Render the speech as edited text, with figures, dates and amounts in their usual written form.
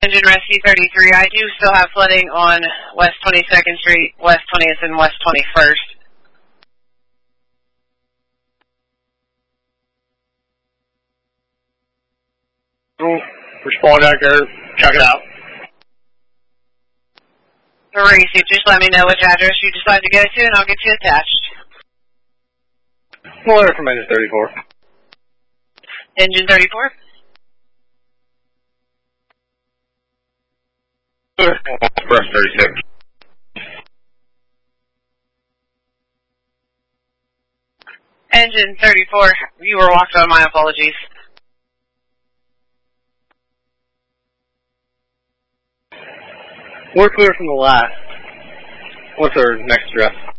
Engine Rescue 33, I do still have flooding on West 22nd Street, West 20th, and West 21st. Respond out there, check it out. Reese, just let me know which address you decide to go to, and I'll get you attached. Well, from Engine 34. Engine 34? Press 36. Engine 34, you were walked on, my apologies. We're clear from the last. What's our next address?